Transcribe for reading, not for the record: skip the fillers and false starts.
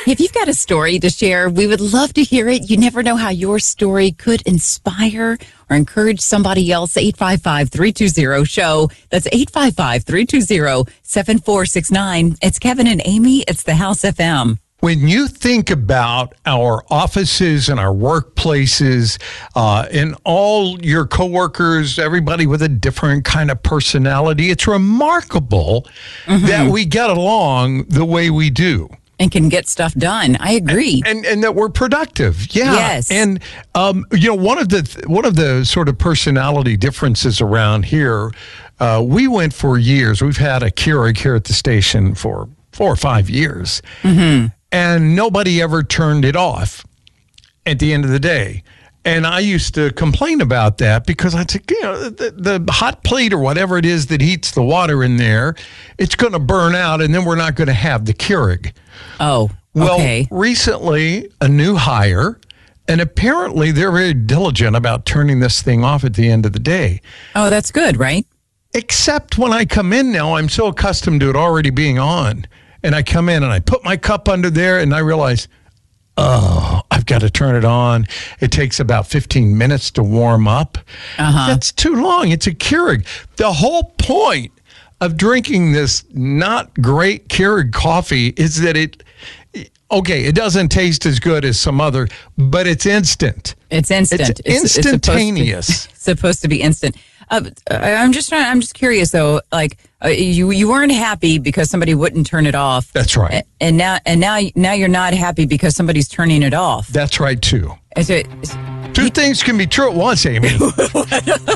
If you've got a story to share, we would love to hear it. You never know how your story could inspire or encourage somebody else. 855-320-SHOW. That's 855-320-7469. It's Kevin and Amy. It's the House FM. When you think about our offices and our workplaces and all your coworkers, everybody with a different kind of personality, it's remarkable that we get along the way we do. And can get stuff done. I agree. And that we're productive. Yeah. Yes. And, one of the sort of personality differences around here, we went for years. We've had a Keurig here at the station for 4 or 5 years. Mm-hmm. And nobody ever turned it off at the end of the day. And I used to complain about that because I'd say, the hot plate or whatever it is that heats the water in there, it's going to burn out and then we're not going to have the Keurig. Oh, okay. Well, recently, a new hire, and apparently they're very diligent about turning this thing off at the end of the day. Oh, that's good, right? Except when I come in now, I'm so accustomed to it already being on. And I come in and I put my cup under there and I realize, I've got to turn it on. It takes about 15 minutes to warm up. That's too long. It's a Keurig. The whole point of drinking this not great Keurig coffee is that it doesn't taste as good as some other, but it's instant. It's instant. It's instantaneous. It's supposed to be instant. I'm just curious though, like you weren't happy because somebody wouldn't turn it off. That's right. And now you're not happy because somebody's turning it off. That's right too. Two things can be true at once, Amy.